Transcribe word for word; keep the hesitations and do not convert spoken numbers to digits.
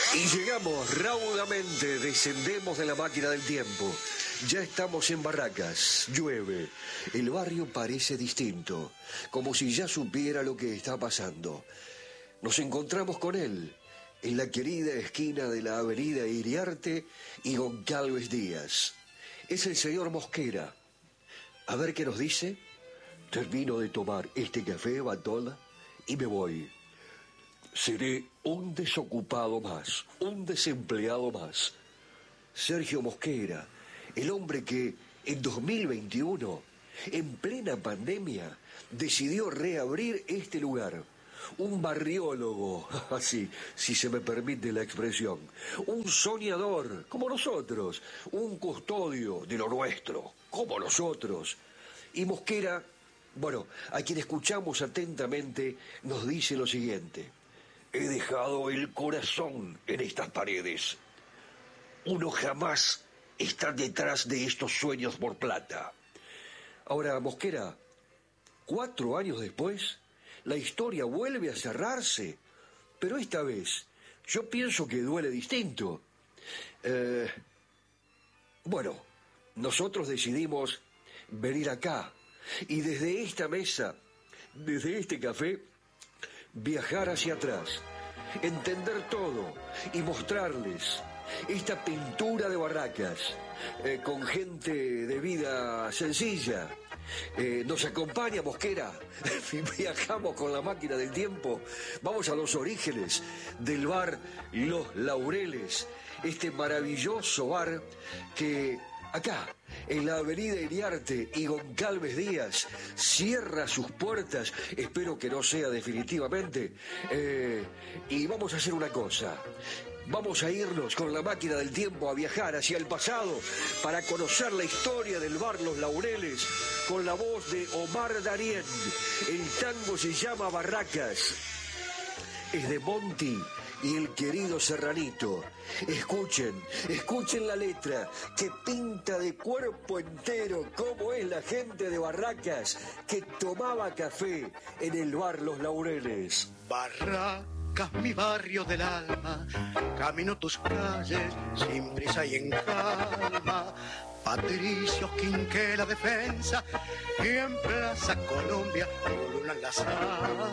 Y llegamos raudamente, descendemos de la máquina del tiempo. Ya estamos en Barracas, llueve. El barrio parece distinto, como si ya supiera lo que está pasando. Nos encontramos con él en la querida esquina de la avenida Iriarte y Goncalves Díaz. Es el señor Mosquera. A ver qué nos dice. Termino de tomar este café, Batola, y me voy. Seré un desocupado más, un desempleado más. Sergio Mosquera, el hombre que en dos mil veintiuno, en plena pandemia, decidió reabrir este lugar. Un barriólogo, así, si se me permite la expresión. Un soñador, como nosotros. Un custodio de lo nuestro, como nosotros. Y Mosquera, bueno, a quien escuchamos atentamente, nos dice lo siguiente. He dejado el corazón en estas paredes. Uno jamás está detrás de estos sueños por plata. Ahora, Mosquera, cuatro años después, la historia vuelve a cerrarse, pero esta vez yo pienso que duele distinto. Eh, bueno, nosotros decidimos venir acá y desde esta mesa, desde este café, viajar hacia atrás, entender todo y mostrarles esta pintura de Barracas, eh, con gente de vida sencilla. Eh, nos acompaña Mosquera, viajamos con la máquina del tiempo, vamos a los orígenes del bar Los Laureles, este maravilloso bar que acá, en la avenida Iriarte y Goncalves Díaz, cierra sus puertas, espero que no sea definitivamente, eh, y vamos a hacer una cosa. Vamos a irnos con la máquina del tiempo a viajar hacia el pasado para conocer la historia del bar Los Laureles con la voz de Omar Darien. El tango se llama Barracas. Es de Monti y el querido Serranito. Escuchen, escuchen la letra que pinta de cuerpo entero cómo es la gente de Barracas que tomaba café en el bar Los Laureles. Barracas, mi barrio del alma, camino tus calles sin prisa y en calma. Patricios, Quinquela, Defensa y en Plaza Colombia, columna enlazada.